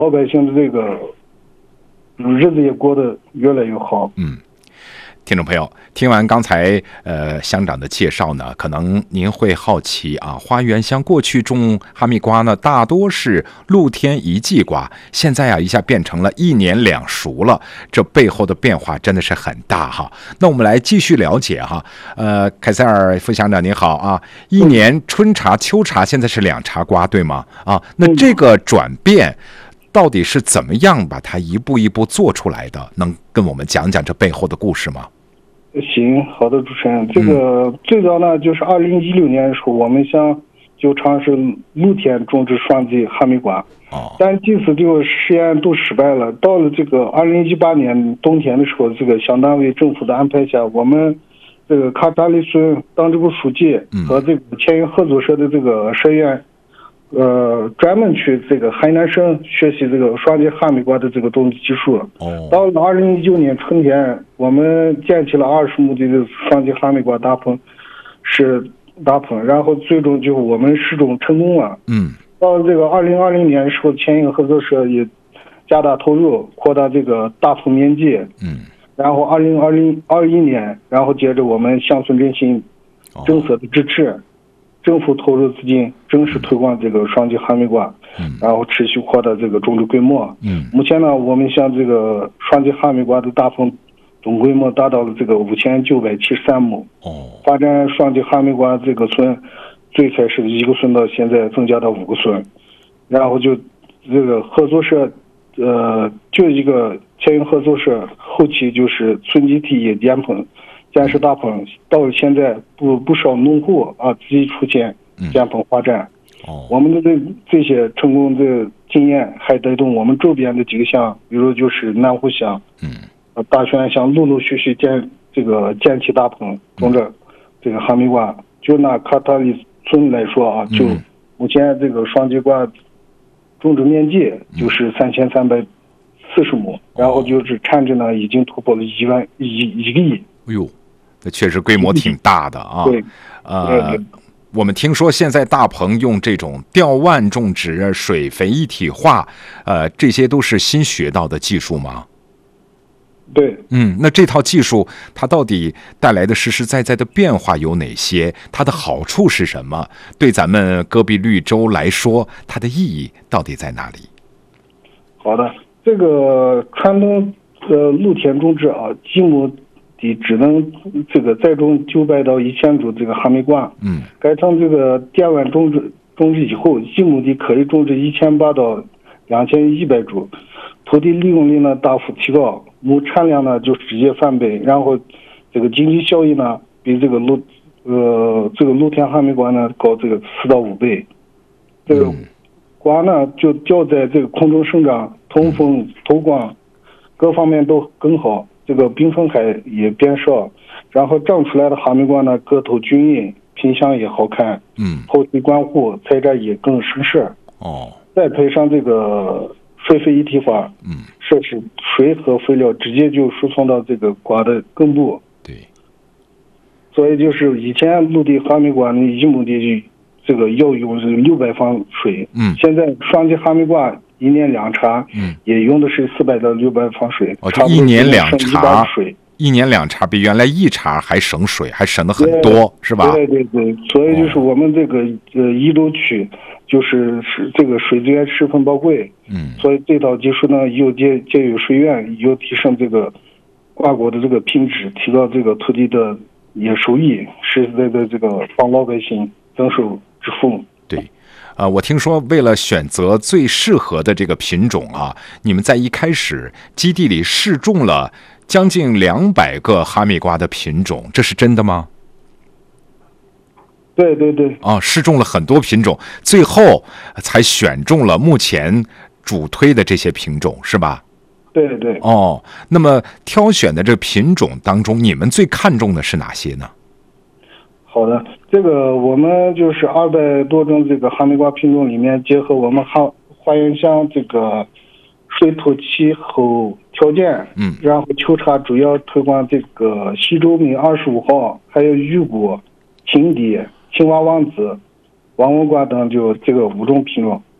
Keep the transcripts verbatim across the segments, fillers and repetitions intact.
老百姓的这个日子也过得越来越好。 嗯。听众朋友，听完刚才呃乡长的介绍呢，可能您会好奇啊，花园乡过去种哈密瓜呢，大多是露天一季瓜，现在啊一下变成了一年两熟了，这背后的变化真的是很大哈。那我们来继续了解哈，呃，凯塞尔副乡长您好啊，一年春茶秋茶现在是两茶瓜对吗？啊，那这个转变到底是怎么样把它一步一步做出来的？能跟我们讲讲这背后的故事吗？ 行，好的，主持人。这个、嗯、最早呢，就是二零一六年的时候，我们乡就尝试露天种植双季哈密瓜， 哦， 但这次这个实验都失败了。到了这个二零一八年冬天的时候，这个乡单位政府的安排下，我们这个卡塔里村党支部书记和这个前营合作社的这个社员，呃，专门去这个海南省学习这个双季哈密瓜的这个种植技术。 哦， 到了二零一九年春天，我们建起了二十亩地的双季哈密瓜大棚，是大棚，然后最终就我们试种成功了。 嗯， 到了这个二零二零年的时候，前营合作社也加大投入，扩大这个大棚面积。 嗯， 然后二零二零二一年，然后接着我们乡村振兴政策的支持。哦，政府投入资金正式推广这个双季哈密瓜， 嗯， 然后持续扩大这个种植规模。 嗯， 目前呢，我们像这个双季哈密瓜的大棚总规模达到了这个五千九百七十三亩。 哦， 发展双季哈密瓜这个村，最开始的一个村到现在增加到五个村，然后就这个合作社，呃，就一个前营合作社，后期就是村集体也建棚。建设大棚，到了现在不不少农户啊自己出钱建棚发展。 哦， 我们的这这些成功的经验还带动我们周边的几个乡，比如就是南湖乡， 嗯， 大泉乡陆陆续续建这个建起大棚，种着这个哈密瓜。就拿卡塔里村来说啊，就目前这个双季瓜种植面积就是三千三百四十亩，然后就是产值呢已经突破了一万一一个亿。 哎呦！这确实规模挺大的啊！ 对， 呃，我们听说现在大棚用这种吊腕种植、水肥一体化，呃，这些都是新学到的技术吗？ 对， 嗯，那这套技术它到底带来的实实在在的变化有哪些？它的好处是什么？对咱们戈壁绿洲来说，它的意义到底在哪里？ 好的，这个传统的露天种植啊，几亩地只能这个栽种九百到一千株这个哈密瓜。 嗯， 改成这个电腕种植种植以后，一亩地可以种植一千八到两千一百株，土地利用率呢大幅提高，亩产量呢就直接翻倍，然后这个经济效益呢比这个露呃这个露天哈密瓜呢高这个四到五倍。这个瓜呢就吊在这个空中生长，通风透光各方面都更好。这个病虫害也变少，然后长出来的哈密瓜呢个头均匀，品相也好看， 嗯， 后期管护采摘也更省事。 哦， 再配上这个水肥一体化， 嗯， 设施水和肥料直接就输送到这个瓜的根部。 对， 所以就是以前陆地哈密瓜呢一亩地这个要用是六百方水， 嗯， 现在双季哈密瓜一年两茬， 嗯， 也用的是四百到六百方水， 哦，这一年两茬水， 一年两茬比原来一茬还省水，还省的很多，是吧？ 对对对，所以就是我们这个、哦、呃宜州区，就是是这个水资源十分宝贵， 嗯， 所以这套技术呢，又节节约水源，又提升这个瓜果的这个品质，提高这个土地的也收益，实实在在这个帮老百姓增收致富。 对。呃，我听说为了选择最适合的这个品种啊，你们在一开始基地里试种了将近两百个哈密瓜的品种，这是真的吗？ 对对对。 啊，试种了很多品种，最后才选中了目前主推的这些品种，是吧？ 对对。 哦，那么挑选的这品种当中，你们最看重的是哪些呢？ 好的，这个我们就是二百多种这个哈密瓜品种里面，结合我们花花园乡这个水土气候条件， 嗯， 然后秋茶主要推广这个西周米二十五号，还有玉骨、青地、青蛙王子、王文瓜等就这个五种品种。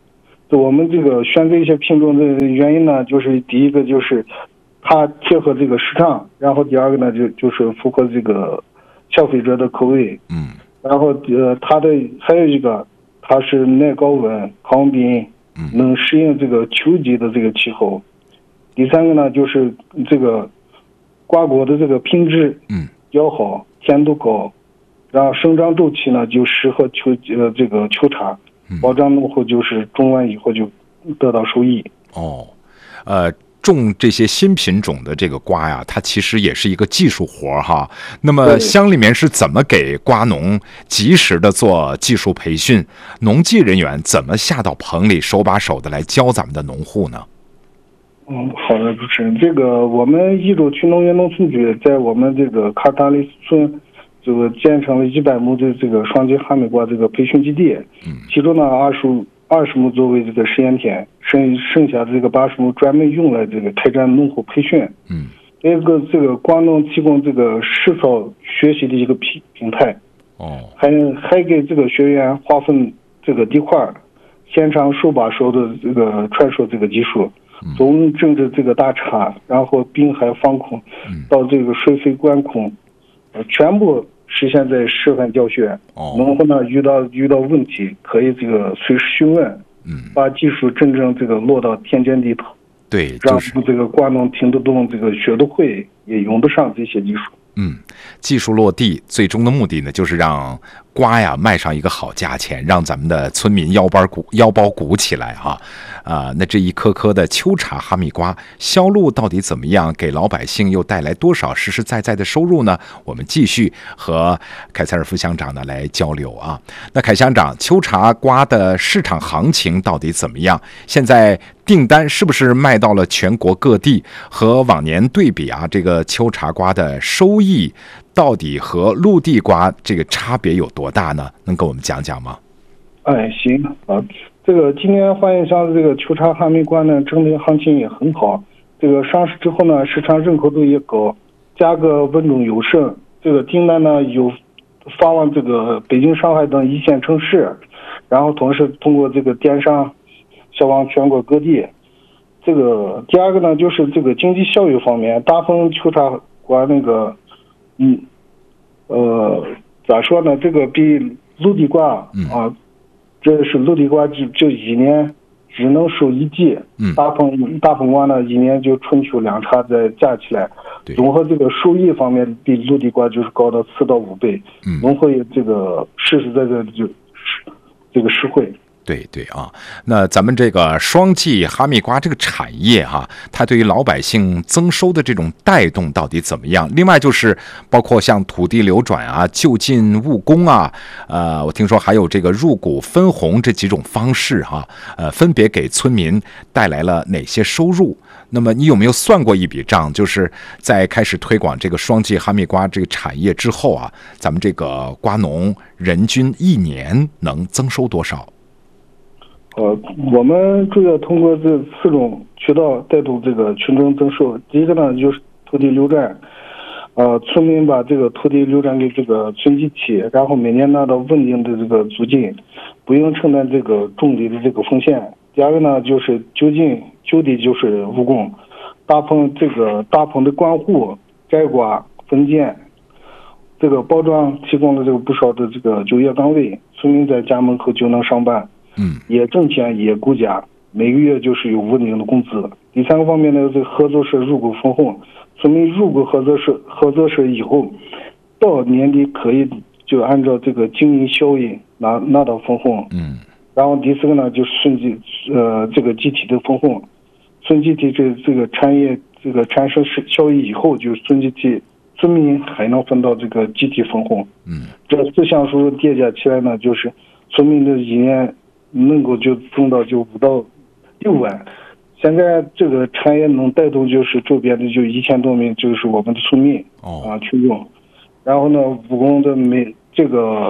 我们这个选择一些品种的原因呢，就是第一个就是它贴合这个市场，然后第二个呢就就是符合这个消费者的口味， 嗯， 然后呃它的还有一个它是耐高温、抗病，能适应这个秋季的这个气候。第三个呢就是这个瓜果的这个品质嗯较好，甜度高，然后生长周期呢就适合秋呃这个秋茶，保障农户就是种完以后就得到收益。 哦，呃。种这些新品种的这个瓜呀，它其实也是一个技术活哈。那么乡里面是怎么给瓜农及时的做技术培训？农技人员怎么下到棚里手把手的来教咱们的农户呢？ 嗯，好的，主持人，这个我们益州区农业农村局在我们这个卡达里村这个建成了一百亩的这个双季哈密瓜这个培训基地， 嗯， 其中呢二十二十亩作为这个实验田，剩剩下的这个八十亩专门用来这个开展农户培训。 嗯， 这个这个瓜农提供这个实操学习的一个平平台。 哦， 还还给这个学员划分这个地块，现场手把手的这个传授这个技术，从种植这个大茶，然后滨海防控，到这个水肥管控，呃，全部实现在示范教学。 哦， 农户呢遇到遇到问题可以这个随时询问， 嗯， 把技术真正这个落到田间地头。 对， 就是让这个瓜农听得懂，这个学得会，也用得上这些技术。 嗯，技术落地，最终的目的呢，就是让瓜呀卖上一个好价钱，让咱们的村民腰包鼓腰包鼓起来哈。啊，那这一颗颗的秋茶哈密瓜销路到底怎么样？给老百姓又带来多少实实在在的收入呢？我们继续和凯塞尔副乡长呢来交流啊。那凯乡长，秋茶瓜的市场行情到底怎么样？现在订单是不是卖到了全国各地？和往年对比啊，这个秋茶瓜的收益到底和陆地瓜这个差别有多大呢？能跟我们讲讲吗？ 哎，行啊，这个今年花园乡的这个秋茶哈密瓜呢，整体行情也很好。这个上市之后呢，市场认可度也高，价格稳中有升。这个订单呢有发往这个北京、上海等一线城市，然后同时通过这个电商销往全国各地。这个第二个呢，就是这个经济效益方面，大棚秋茶瓜那个，嗯，呃，咋说呢？这个比陆地瓜啊，这是陆地瓜就就一年只能收一季， 嗯， 大棚大棚瓜呢一年就春秋两茬再加起来，综合这个收益方面比陆地瓜就是高到四到五倍， 嗯， 农会这个实实在在就这个实惠。 对对啊，那咱们这个双季哈密瓜这个产业哈、啊，它对于老百姓增收的这种带动到底怎么样？另外就是包括像土地流转啊、就近务工啊，呃，我听说还有这个入股分红这几种方式哈、啊，呃，分别给村民带来了哪些收入？那么你有没有算过一笔账？就是在开始推广这个双季哈密瓜这个产业之后啊，咱们这个瓜农人均一年能增收多少？ 呃，我们主要通过这四种渠道带动这个群众增收。第一个呢，就是土地流转，呃，村民把这个土地流转给这个村集体，然后每年拿到稳定的这个租金，不用承担这个种地的这个风险。第二个呢，就是就近就地就是务工，大棚这个大棚的管护、摘瓜、分拣，这个包装提供了这个不少的这个就业岗位，村民在家门口就能上班。 嗯， 也挣钱也顾家，每个月就是有稳定的工资。第三个方面呢，这个合作社入股分红，村民入股合作社合作社以后，到年底可以就按照这个经营效益拿拿到分红。 嗯， 然后第四个呢，就是村集呃这个集体的分红，村集体这这个产业这个产生效益以后，就是村集体村民还能分到这个集体分红。 嗯， 这四项数叠加起来呢，就是村民的一年能够就挣到就五到六万，现在这个产业能带动就是周边的就一千多名就是我们的村民哦啊群众，然后呢务工的每这个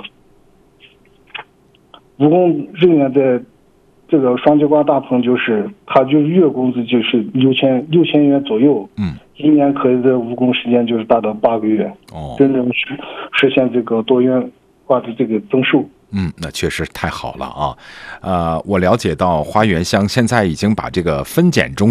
务工人员在这个双节瓜大棚就是他就月工资就是六千六千元左右， 嗯， 一年可以的务工时间就是达到八个月， 哦， 真正实实现这个多元化的这个增收。 嗯，那确实太好了啊。呃，我了解到花园乡现在已经把这个分拣中